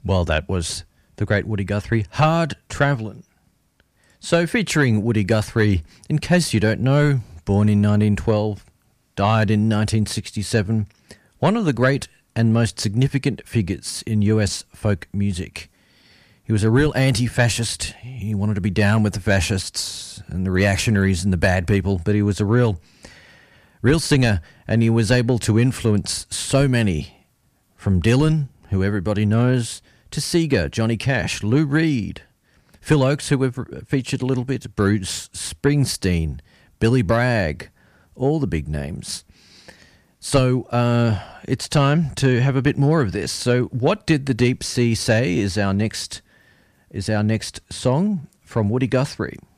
Well, that was the great Woody Guthrie, Hard Travellin'. So featuring Woody Guthrie, in case you don't know, born in 1912, died in 1967, one of the great and most significant figures in US folk music. He was a real anti-fascist. He wanted to be down with the fascists and the reactionaries and the bad people, but he was a real singer, and he was able to influence so many, from Dylan, who everybody knows, to Seeger, Johnny Cash, Lou Reed, Phil Oakes, who we've featured a little bit, Bruce Springsteen, Billy Bragg, all the big names. So it's time to have a bit more of this. So What Did the Deep Sea Say is our next song from Woody Guthrie.